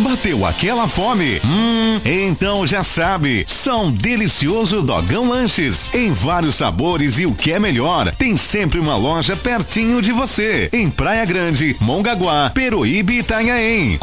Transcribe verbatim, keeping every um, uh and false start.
Bateu aquela fome? Hum, então já sabe, só um delicioso Dogão Lanches, em vários sabores e o que é melhor, tem sempre uma loja pertinho de você, em Praia Grande, Mongaguá, Peruíbe e Itanhaém.